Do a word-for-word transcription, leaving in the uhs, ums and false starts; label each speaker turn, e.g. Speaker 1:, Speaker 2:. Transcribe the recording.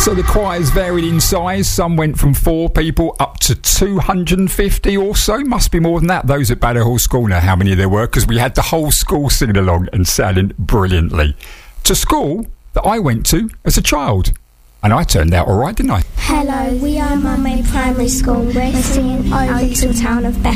Speaker 1: So the choirs varied in size. Some went from four people up to two hundred fifty or so. Must be more than that. Those at Badder Hall School know how many there were, because we had the whole school singing along and sounding brilliantly. To school that I went to as a child. And I turned out all right, didn't I?
Speaker 2: Hello, we are Mummy Primary School. We're singing O Little Town of Bethlehem.